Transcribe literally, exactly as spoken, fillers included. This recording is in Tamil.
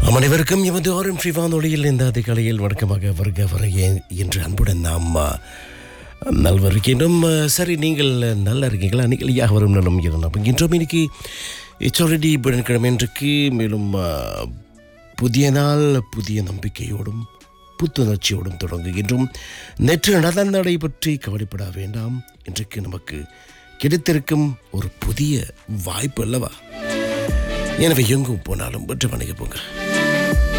அனைவருக்கும் எமது ஆரம் ஸ்ரீ வானொலியில் இந்த அதிகாலையில் வழக்கமாக வருக வர என்று அன்புடன் நாம் நல்வருக்கின்றோம். சரி, நீங்கள் நல்லா இருக்கீங்களா? நீங்கள் யாக வரும் நலம் இருக்கின்றோம். இன்னைக்கு இச்சொரடி புதன்கிழமை இன்றைக்கு மேலும் புதிய நாள் புதிய நம்பிக்கையோடும் புத்துணர்ச்சியோடும் தொடங்குகின்றோம். நேற்று நடந்த நடை பற்றி கவலைப்பட வேண்டாம். இன்றைக்கு நமக்கு கிடைத்திருக்கும் ஒரு புதிய வாய்ப்பு அல்லவா? எனவே எங்கும் போனாலும் வெற்றி வணங்க போங்க.